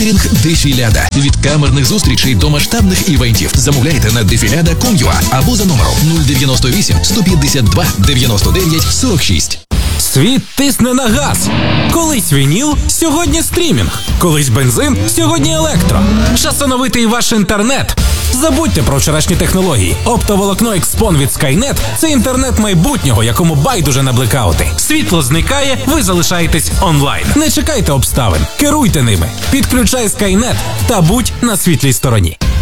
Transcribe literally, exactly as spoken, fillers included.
Кетерінг Дефіляда. Від камерних зустрічей до масштабних івентів. Замовляйте на дефіляда крапка ком крапка ю а або за номером нуль дев'яносто вісім сто п'ятдесят два дев'яносто дев'ять сорок шість. Світ тисне на газ. Колись вініл, сьогодні стрімінг. Колись бензин, сьогодні електро. Час оновити і ваш інтернет. Забудьте про вчорашні технології. Оптоволокно Xpon від Skynet – це інтернет майбутнього, якому байдуже на блекаути. Світло зникає, ви залишаєтесь онлайн. Не чекайте обставин, керуйте ними. Підключай Skynet та будь на світлій стороні.